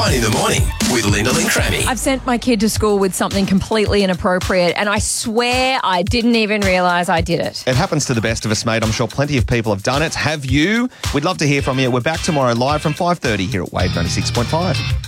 Wine in the Morning with Linda Lynn Crammy. I've sent my kid to school with something completely inappropriate, and I swear I didn't even realise I did it. It happens to the best of us, mate. I'm sure plenty of people have done it. Have you? We'd love to hear from you. We're back tomorrow live from 5:30 here at Wave 96.5.